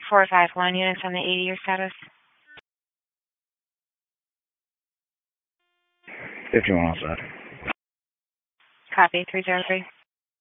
451 units on the 80-year status. 51 outside. Copy, 303.